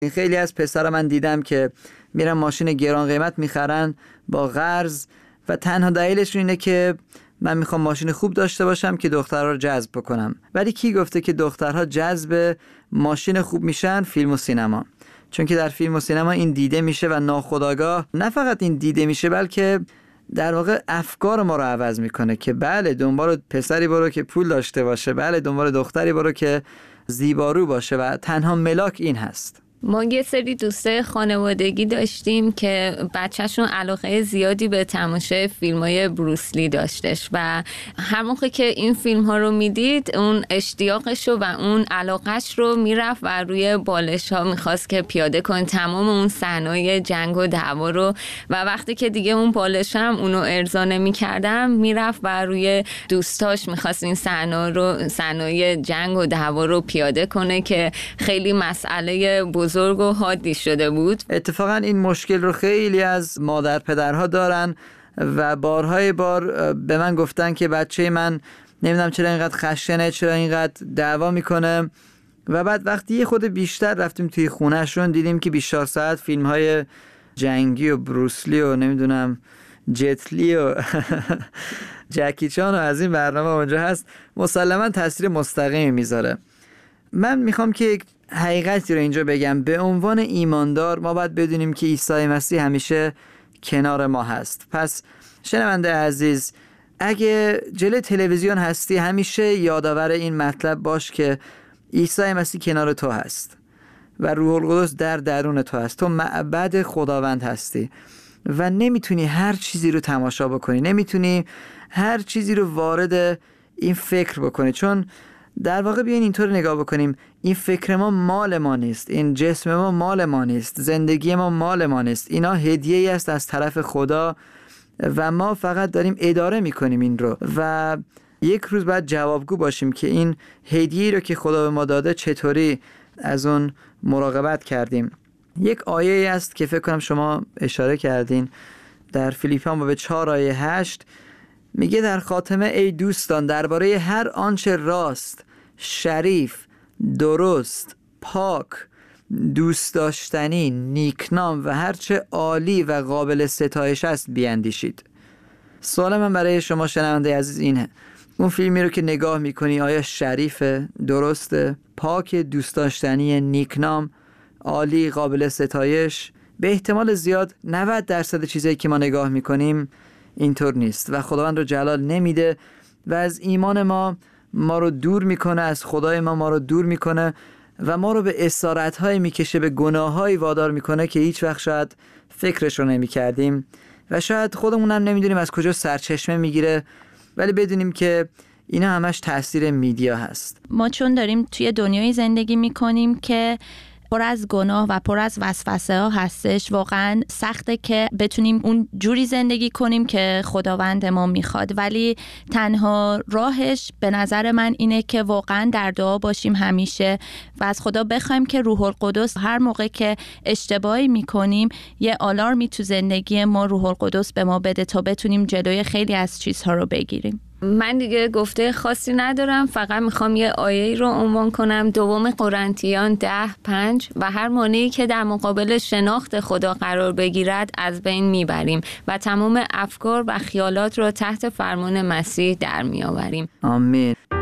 خیلی از پسرا من دیدم که میرن ماشین گران قیمت میخرن با قرض و تنها دلیلشون اینه که من میخوام ماشین خوب داشته باشم که دخترها رو جذب بکنم. ولی کی گفته که دخترها جذب ماشین خوب میشن؟ فیلم و سینما. چون که در فیلم و سینما این دیده میشه و ناخودآگاه نه فقط این دیده میشه، بلکه در واقع افکار ما رو عوض میکنه که بله دنبال پسری برو که پول داشته باشه، بله دنبال دختری برو که زیبارو باشه و تنها ملاک این هست. ما یه سری دوستای خانوادگی داشتیم که بچهشون علاقه زیادی به تماشای فیلم‌های بروسلی داشتش و هر موقع که این فیلم‌ها رو میدید اون اشتیاقش رو و اون علاقش رو میرفت و روی بالش‌ها میخواست که پیاده کنه تمام اون صحنه‌های جنگ و دعوا رو و وقتی که دیگه اون بالش هم اونو ارضا نمی‌کردم میرفت و روی دوستاش میخواست این صحنه‌های جنگ و دعوا رو پیاده کنه که خیلی مسئله بزرگ و حادی شده بود. اتفاقا این مشکل رو خیلی از مادر پدرها دارن و بارهای بار به من گفتن که بچه من نمیدونم چرا اینقدر خشنه، چرا اینقدر دعوا میکنه و بعد وقتی یه خود بیشتر رفتیم توی خونهشون دیدیم که 24 ساعت فیلم های جنگی و بروسلی و نمیدونم جتلی و جکی چان و از این برنامه اونجا هست، مسلما تاثیر مستقیمی میذاره. من میخوام که یک حقیقتی رو اینجا بگم. به عنوان ایماندار ما باید بدونیم که عیسی مسیح همیشه کنار ما هست. پس شنونده عزیز، اگه جلوی تلویزیون هستی همیشه یادآور این مطلب باش که عیسی مسیح کنار تو هست و روح القدس در درون تو هست. تو معبد خداوند هستی و نمیتونی هر چیزی رو تماشا بکنی، نمیتونی هر چیزی رو وارد این فکر بکنی، چون در واقع بیاین اینطور نگاه بکنیم، این فکر ما مال ما نیست، این جسم ما مال ما نیست، زندگی ما مال ما نیست، اینا هدیه‌ای است از طرف خدا و ما فقط داریم اداره میکنیم این رو و یک روز بعد جوابگو باشیم که این هدیه‌ای رو که خدا به ما داده چطوری از اون مراقبت کردیم. یک آیه است که فکر کنم شما اشاره کردین در فیلیپیان باب 4 آیه 8 میگه در خاتمه ای دوستان درباره هر آنچه راست، شریف، درست، پاک، دوست داشتنی، نیکنام و هرچه عالی و قابل ستایش است بیندیشید. سوال من برای شما شنونده عزیز اینه، اون فیلمی رو که نگاه میکنی آیا شریفه، درسته، پاک، دوست داشتنی، نیکنام، عالی، قابل ستایش؟ به احتمال زیاد 90% چیزایی که ما نگاه میکنیم اینطور نیست و خداوند رو جلال نمیده و از ایمان ما رو دور میکنه، از خدای ما رو دور میکنه و ما رو به اسارت‌های میکشه، به گناه‌های وادار میکنه که هیچ وقت شاید فکرش رو نمیکردیم و شاید خودمون هم نمیدونیم از کجا سرچشمه میگیره، ولی بدونیم که اینا همش تاثیر میدیا هست. ما چون داریم توی دنیای زندگی میکنیم که پر از گناه و پر از وسوسه ها هستش، واقعا سخته که بتونیم اون جوری زندگی کنیم که خداوند ما میخواد، ولی تنها راهش به نظر من اینه که واقعا در دعا باشیم همیشه و از خدا بخوایم که روح القدس هر موقع که اشتباهی میکنیم یه آلارمی تو زندگی ما روح القدس به ما بده تا بتونیم جلوی خیلی از چیزها رو بگیریم. من دیگه گفته خاصی ندارم، فقط میخوام یه آیه رو عنوان کنم، دوم قرنتیان 10:5 و هر مانعی که در مقابل شناخت خدا قرار بگیرد از بین میبریم و تمام افکار و خیالات رو تحت فرمان مسیح در میآوریم. آمین.